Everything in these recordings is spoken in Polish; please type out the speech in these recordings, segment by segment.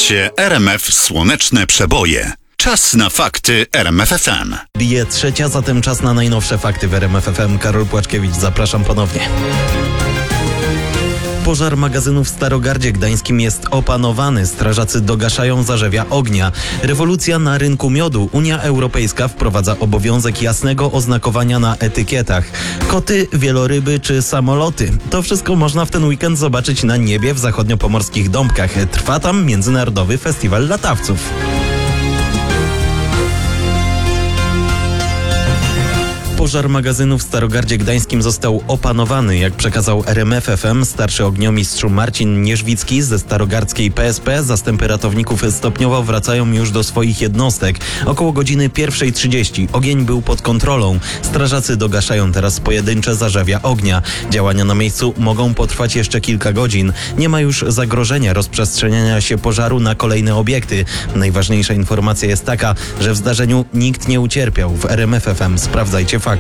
Słuchacie RMF Słoneczne Przeboje. Czas na fakty RMF FM. Bije 3, zatem czas na najnowsze fakty w RMF FM. Karol Płaczkiewicz, zapraszam ponownie. Pożar magazynu w Starogardzie Gdańskim jest opanowany. Strażacy dogaszają zarzewia ognia. Rewolucja na rynku miodu. Unia Europejska wprowadza obowiązek jasnego oznakowania na etykietach. Koty, wieloryby czy samoloty. To wszystko można w ten weekend zobaczyć na niebie w zachodniopomorskich Dąbkach. Trwa tam Międzynarodowy Festiwal Latawców. Pożar magazynu w Starogardzie Gdańskim został opanowany. Jak przekazał RMF FM starszy ogniomistrz Marcin Nierzwicki ze starogardzkiej PSP, zastępy ratowników stopniowo wracają już do swoich jednostek. Około godziny 1:30 ogień był pod kontrolą. Strażacy dogaszają teraz pojedyncze zarzewia ognia. Działania na miejscu mogą potrwać jeszcze kilka godzin. Nie ma już zagrożenia rozprzestrzeniania się pożaru na kolejne obiekty. Najważniejsza informacja jest taka, że w zdarzeniu nikt nie ucierpiał. W RMF FM sprawdzajcie fakty.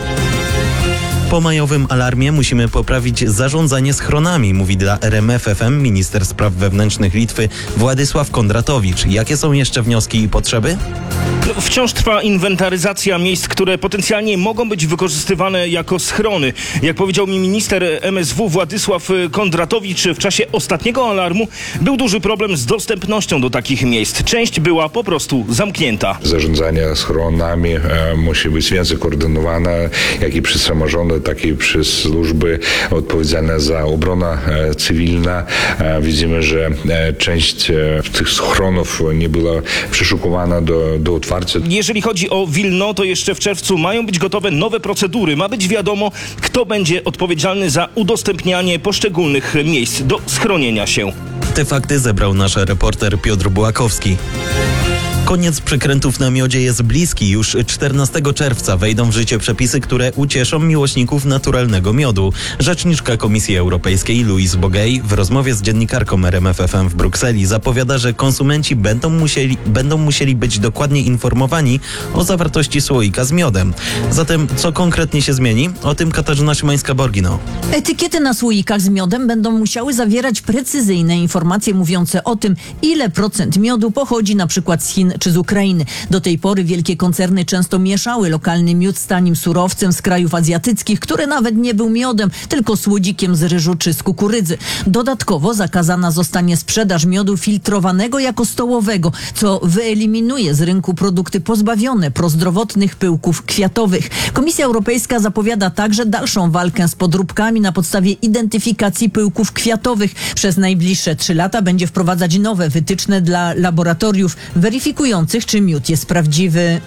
Po majowym alarmie musimy poprawić zarządzanie schronami, mówi dla RMF FM minister spraw wewnętrznych Litwy Władysław Kondratowicz. Jakie są jeszcze wnioski i potrzeby? Wciąż trwa inwentaryzacja miejsc, które potencjalnie mogą być wykorzystywane jako schrony. Jak powiedział mi minister MSW Władysław Kondratowicz, w czasie ostatniego alarmu był duży problem z dostępnością do takich miejsc. Część była po prostu zamknięta. Zarządzanie schronami musi być więcej koordynowane, jak i przez samorządy, tak i przez służby odpowiedzialne za obronę cywilną. Widzimy, że część tych schronów nie była przyszykowana do otwarcia. Jeżeli chodzi o Wilno, to jeszcze w czerwcu mają być gotowe nowe procedury. Ma być wiadomo, kto będzie odpowiedzialny za udostępnianie poszczególnych miejsc do schronienia się. Te fakty zebrał nasz reporter Piotr Bułakowski. Koniec przekrętów na miodzie jest bliski. Już 14 czerwca wejdą w życie przepisy, które ucieszą miłośników naturalnego miodu. Rzeczniczka Komisji Europejskiej Louise Bogey w rozmowie z dziennikarką RMF FM w Brukseli zapowiada, że konsumenci będą musieli być dokładnie informowani o zawartości słoika z miodem. Zatem co konkretnie się zmieni? O tym Katarzyna Szymańska-Borgino. Etykiety na słoikach z miodem będą musiały zawierać precyzyjne informacje mówiące o tym, ile procent miodu pochodzi na przykład z Chin czy z Ukrainy. Do tej pory wielkie koncerny często mieszały lokalny miód z tanim surowcem z krajów azjatyckich, który nawet nie był miodem, tylko słodzikiem z ryżu czy z kukurydzy. Dodatkowo zakazana zostanie sprzedaż miodu filtrowanego jako stołowego, co wyeliminuje z rynku produkty pozbawione prozdrowotnych pyłków kwiatowych. Komisja Europejska zapowiada także dalszą walkę z podróbkami na podstawie identyfikacji pyłków kwiatowych. Przez najbliższe 3 lata będzie wprowadzać nowe wytyczne dla laboratoriów weryfikujących, czy miód jest prawdziwy.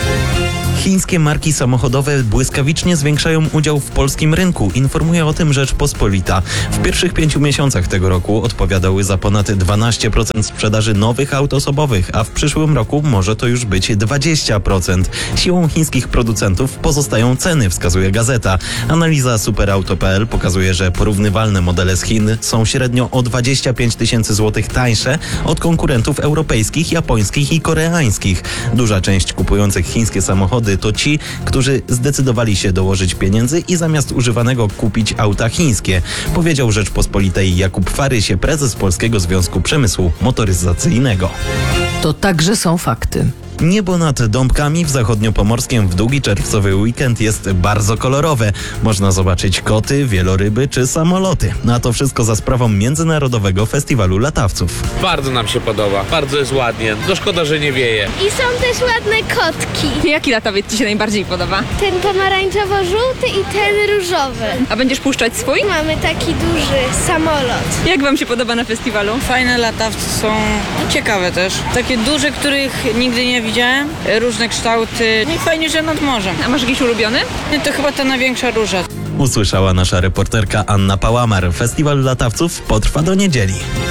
Chińskie marki samochodowe błyskawicznie zwiększają udział w polskim rynku. Informuje o tym Rzeczpospolita. W pierwszych 5 miesiącach tego roku odpowiadały za ponad 12% sprzedaży nowych aut osobowych, a w przyszłym roku może to już być 20%. Siłą chińskich producentów pozostają ceny, wskazuje gazeta. Analiza superauto.pl pokazuje, że porównywalne modele z Chin są średnio o 25 tysięcy złotych tańsze od konkurentów europejskich, japońskich i koreańskich. Duża część kupujących chińskie samochody to ci, którzy zdecydowali się dołożyć pieniędzy i zamiast używanego kupić auta chińskie, powiedział Rzeczpospolitej Jakub Farysie, prezes Polskiego Związku Przemysłu Motoryzacyjnego. To także są fakty. Niebo nad Dąbkami w zachodniopomorskim w długi czerwcowy weekend jest bardzo kolorowe. Można zobaczyć koty, wieloryby czy samoloty. A to wszystko za sprawą Międzynarodowego Festiwalu Latawców. Bardzo nam się podoba, bardzo jest ładnie. No szkoda, że nie wieje. I są też ładne kotki. Jaki latawiec Ci się najbardziej podoba? Ten pomarańczowo-żółty i ten różowy. A będziesz puszczać swój? Mamy taki duży samolot. Jak Wam się podoba na festiwalu? Fajne latawce są ciekawe też. Takie duże, których nigdy nie widziałem. Różne kształty. I fajnie, że nad morzem. A masz jakiś ulubiony? To chyba ta największa róża. Usłyszała nasza reporterka Anna Pałamar. Festiwal Latawców potrwa do niedzieli.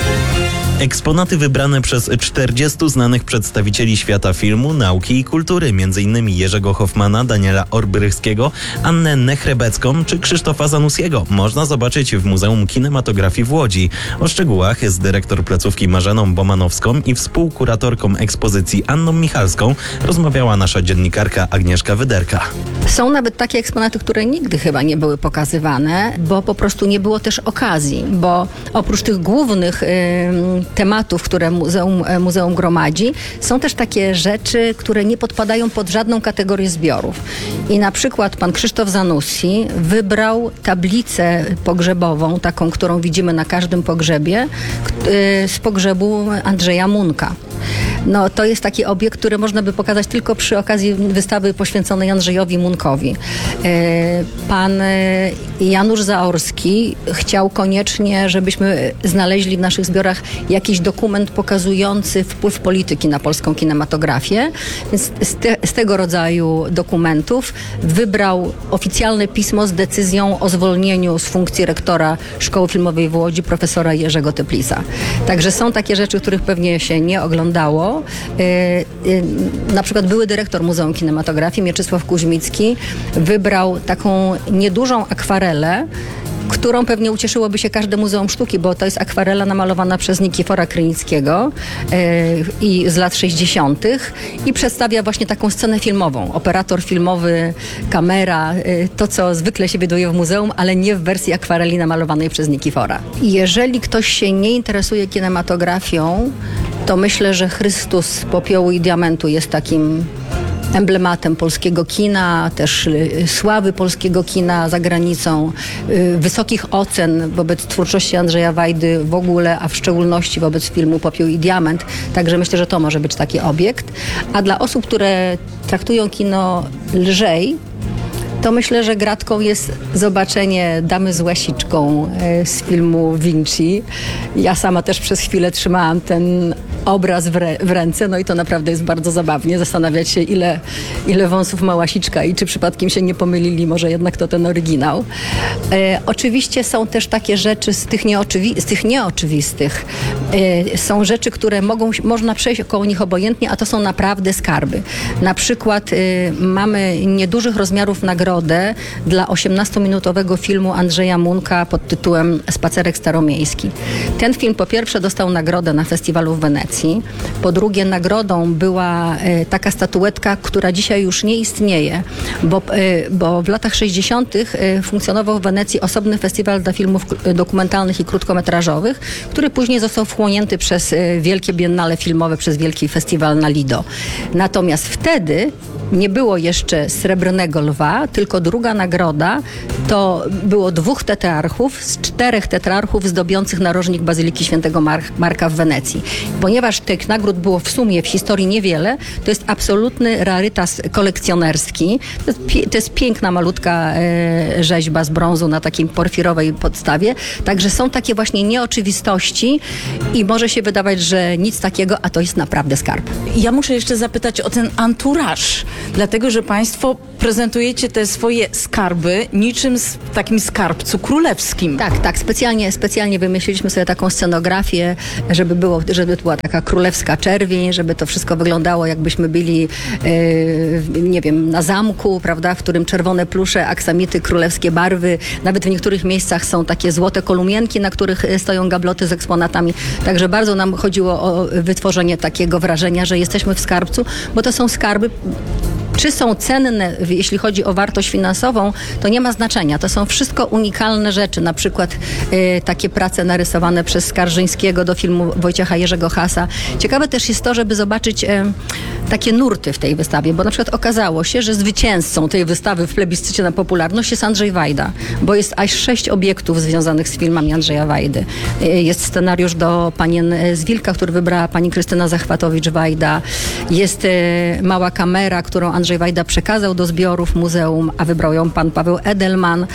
Eksponaty wybrane przez 40 znanych przedstawicieli świata filmu, nauki i kultury, m.in. Jerzego Hoffmana, Daniela Olbrychskiego, Annę Nechrebecką czy Krzysztofa Zanussiego, można zobaczyć w Muzeum Kinematografii w Łodzi. O szczegółach z dyrektor placówki Marzeną Bomanowską i współkuratorką ekspozycji Anną Michalską rozmawiała nasza dziennikarka Agnieszka Wyderka. Są nawet takie eksponaty, które nigdy chyba nie były pokazywane, bo po prostu nie było też okazji, bo oprócz tych głównych tematów, które muzeum gromadzi, są też takie rzeczy, które nie podpadają pod żadną kategorię zbiorów. I na przykład pan Krzysztof Zanussi wybrał tablicę pogrzebową, taką, którą widzimy na każdym pogrzebie, z pogrzebu Andrzeja Munka. No, to jest taki obiekt, który można by pokazać tylko przy okazji wystawy poświęconej Andrzejowi Munkowi. Pan Janusz Zaorski chciał koniecznie, żebyśmy znaleźli w naszych zbiorach jakiś dokument pokazujący wpływ polityki na polską kinematografię. Więc z tego rodzaju dokumentów wybrał oficjalne pismo z decyzją o zwolnieniu z funkcji rektora Szkoły Filmowej w Łodzi profesora Jerzego Teplisa. Także są takie rzeczy, których pewnie się nie oglądało. Na przykład były dyrektor Muzeum Kinematografii Mieczysław Kuźmicki wybrał taką niedużą akwarelę, którą pewnie ucieszyłoby się każde Muzeum Sztuki, bo to jest akwarela namalowana przez Nikifora Krynickiego i z lat 60. i przedstawia właśnie taką scenę filmową. Operator filmowy, kamera, to co zwykle się widuje w muzeum, ale nie w wersji akwareli namalowanej przez Nikifora. Jeżeli ktoś się nie interesuje kinematografią, to myślę, że Chrystus Popiołu i Diamentu jest takim emblematem polskiego kina, też sławy polskiego kina za granicą, wysokich ocen wobec twórczości Andrzeja Wajdy w ogóle, a w szczególności wobec filmu Popiół i Diament. Także myślę, że to może być taki obiekt. A dla osób, które traktują kino lżej, to myślę, że gratką jest zobaczenie Damy z łasiczką z filmu Vinci. Ja sama też przez chwilę trzymałam ten obraz w ręce, no i to naprawdę jest bardzo zabawnie zastanawiać się, ile wąsów ma łasiczka i czy przypadkiem się nie pomylili, może jednak to ten oryginał. Oczywiście są też takie rzeczy z tych nieoczywistych. Są rzeczy, które można przejść koło nich obojętnie, a to są naprawdę skarby. Na przykład mamy niedużych rozmiarów nagrodę dla 18-minutowego filmu Andrzeja Munka pod tytułem Spacerek Staromiejski. Ten film po pierwsze dostał nagrodę na festiwalu w Wenecji. Po drugie nagrodą była taka statuetka, która dzisiaj już nie istnieje, bo w latach 60. funkcjonował w Wenecji osobny festiwal dla filmów dokumentalnych i krótkometrażowych, który później został wchłonięty przez wielkie biennale filmowe, przez wielki festiwal na Lido. Natomiast wtedy nie było jeszcze Srebrnego Lwa, tylko druga nagroda to było 2 tetrarchów z 4 tetrarchów zdobiących narożnik Bazyliki Świętego Marka w Wenecji. Ponieważ tych nagród było w sumie w historii niewiele, to jest absolutny rarytas kolekcjonerski. To jest piękna, malutka rzeźba z brązu na takiej porfirowej podstawie. Także są takie właśnie nieoczywistości i może się wydawać, że nic takiego, a to jest naprawdę skarb. Ja muszę jeszcze zapytać o ten anturaż, dlatego że państwo prezentujecie te swoje skarby niczym w takim skarbcu królewskim. Tak, specjalnie wymyśliliśmy sobie taką scenografię, żeby była taka królewska czerwień, żeby to wszystko wyglądało, jakbyśmy byli, nie wiem, na zamku, prawda, w którym czerwone plusze, aksamity, królewskie barwy. Nawet w niektórych miejscach są takie złote kolumienki, na których stoją gabloty z eksponatami. Także bardzo nam chodziło o wytworzenie takiego wrażenia, że jesteśmy w skarbcu, bo to są skarby. Czy są cenne, jeśli chodzi o wartość finansową, to nie ma znaczenia. To są wszystko unikalne rzeczy. Na przykład takie prace narysowane przez Skarżyńskiego do filmu Wojciecha Jerzego Hasa. Ciekawe też jest to, żeby zobaczyć takie nurty w tej wystawie, bo na przykład okazało się, że zwycięzcą tej wystawy w plebiscycie na popularność jest Andrzej Wajda, bo jest aż 6 obiektów związanych z filmami Andrzeja Wajdy. Jest scenariusz do Panien z Wilka, który wybrała pani Krystyna Zachwatowicz-Wajda. Jest mała kamera, którą Andrzej Wajda przekazał do zbiorów muzeum, a wybrał ją pan Paweł Edelman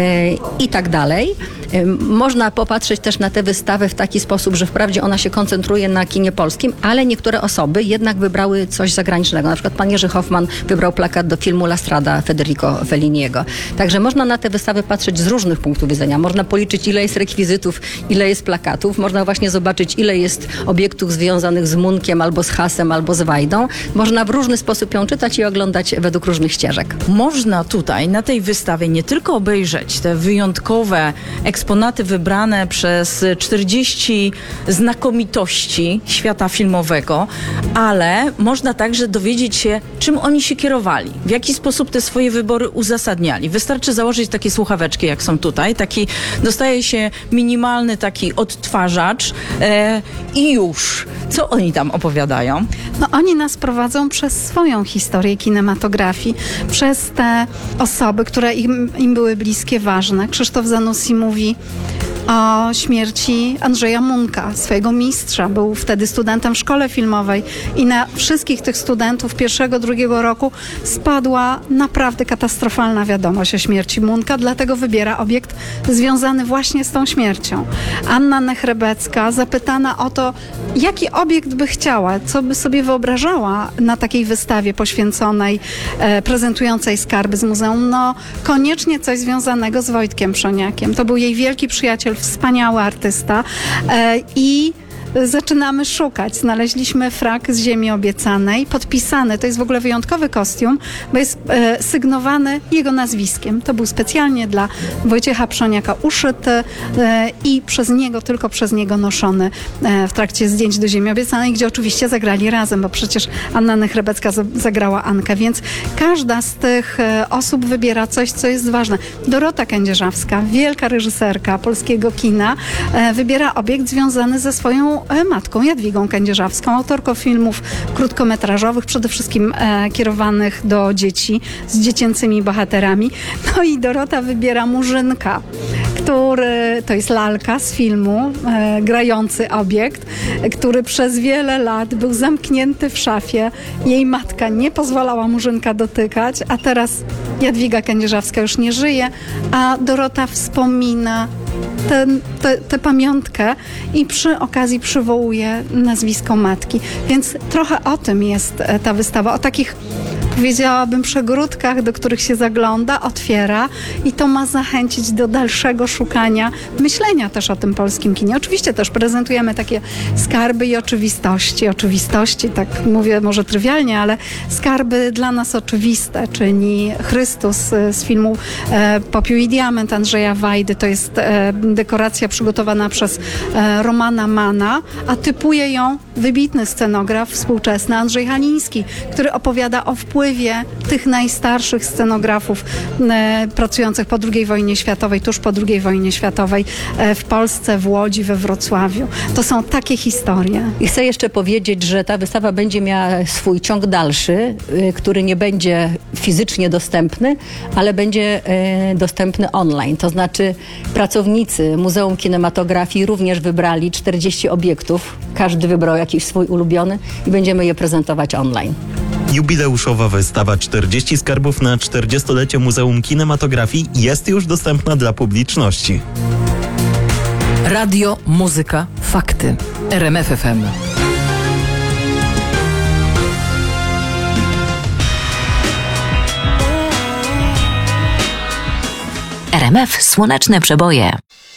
i tak dalej. Można popatrzeć też na tę wystawę w taki sposób, że wprawdzie ona się koncentruje na kinie polskim, ale niektóre osoby jednak wybrały coś zagranicznego. Na przykład pan Jerzy Hoffman wybrał plakat do filmu La Strada Federico Felliniego. Także można na tę wystawę patrzeć z różnych punktów widzenia. Można policzyć, ile jest rekwizytów, ile jest plakatów. Można właśnie zobaczyć, ile jest obiektów związanych z Munkiem, albo z Hasem, albo z Wajdą. Można w różny sposób ją czytać i oglądać według różnych ścieżek. Można tutaj, na tej wystawie, nie tylko obejrzeć te wyjątkowe eksponaty, eksponaty wybrane przez 40 znakomitości świata filmowego, ale można także dowiedzieć się, czym oni się kierowali, w jaki sposób te swoje wybory uzasadniali. Wystarczy założyć takie słuchaweczki, jak są tutaj, dostaje się minimalny taki odtwarzacz i już. Co oni tam opowiadają? No oni nas prowadzą przez swoją historię kinematografii, przez te osoby, które im były bliskie, ważne. Krzysztof Zanussi mówi o śmierci Andrzeja Munka, swojego mistrza. Był wtedy studentem w szkole filmowej i na wszystkich tych studentów pierwszego, drugiego roku spadła naprawdę katastrofalna wiadomość o śmierci Munka, dlatego wybiera obiekt związany właśnie z tą śmiercią. Anna Nechrebecka, zapytana o to, jaki obiekt by chciała, co by sobie wyobrażała na takiej wystawie poświęconej, prezentującej skarby z muzeum, no koniecznie coś związanego z Wojtkiem Przoniakiem. To był jej wielki przyjaciel, wspaniały artysta i zaczynamy szukać. Znaleźliśmy frak z Ziemi Obiecanej, podpisany. To jest w ogóle wyjątkowy kostium, bo jest sygnowany jego nazwiskiem. To był specjalnie dla Wojciecha Przoniaka uszyty i tylko przez niego noszony w trakcie zdjęć do Ziemi Obiecanej, gdzie oczywiście zagrali razem, bo przecież Anna Nechrebecka zagrała Ankę, więc każda z tych osób wybiera coś, co jest ważne. Dorota Kędzierzawska, wielka reżyserka polskiego kina, wybiera obiekt związany ze swoją matką Jadwigą Kędzierzawską, autorką filmów krótkometrażowych, przede wszystkim kierowanych do dzieci, z dziecięcymi bohaterami. No i Dorota wybiera Murzynka, to jest lalka z filmu, grający obiekt, który przez wiele lat był zamknięty w szafie. Jej matka nie pozwalała Murzynka dotykać, a teraz Jadwiga Kędzierzawska już nie żyje, a Dorota wspomina tę pamiątkę i przy okazji przywołuje nazwisko matki. Więc trochę o tym jest ta wystawa, o takich, powiedziałabym, przegródkach, do których się zagląda, otwiera i to ma zachęcić do dalszego szukania, myślenia też o tym polskim kinie. Oczywiście też prezentujemy takie skarby i oczywistości, tak mówię może trywialnie, ale skarby dla nas oczywiste, czyli Chrystus z filmu Popiół i Diament Andrzeja Wajdy. To jest dekoracja przygotowana przez Romana Mana, a typuje ją wybitny scenograf współczesny Andrzej Haliński, który opowiada o wpływie tych najstarszych scenografów pracujących po II wojnie światowej, tuż po II wojnie światowej w Polsce, w Łodzi, we Wrocławiu. To są takie historie. I chcę jeszcze powiedzieć, że ta wystawa będzie miała swój ciąg dalszy, który nie będzie fizycznie dostępny, ale będzie dostępny online. To znaczy pracownicy Muzeum Kinematografii również wybrali 40 obiektów. Każdy wybrał jakiś swój ulubiony i będziemy je prezentować online. Jubileuszowa wystawa 40 skarbów na 40-lecie Muzeum Kinematografii jest już dostępna dla publiczności. Radio, muzyka, fakty. RMF FM. RMF Słoneczne Przeboje.